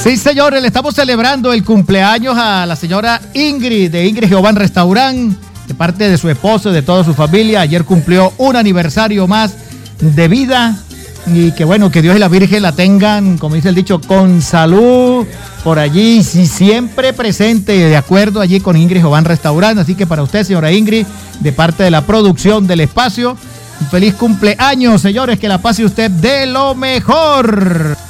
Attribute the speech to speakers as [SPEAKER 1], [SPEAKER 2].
[SPEAKER 1] Sí, señores, le estamos celebrando el cumpleaños a la señora Ingrid, de Ingrid Giovanni Restaurant, de parte de su esposo y de toda su familia. Ayer cumplió un aniversario más de vida y que bueno, que Dios y la Virgen la tengan, como dice el dicho, con salud por allí, y siempre presente, de acuerdo allí con Ingrid Giovanni Restaurant. Así que para usted, señora Ingrid, de parte de la producción del espacio, un feliz cumpleaños, señores, que la pase usted de lo mejor.